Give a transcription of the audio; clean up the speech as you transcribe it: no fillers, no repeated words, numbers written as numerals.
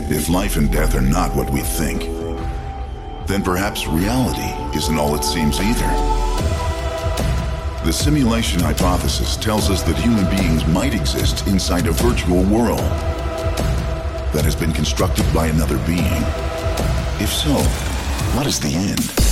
If life and death are not what we think, then perhaps reality isn't all it seems either. The simulation hypothesis tells us that human beings might exist inside a virtual world that has been constructed by another being. If so, what is the end?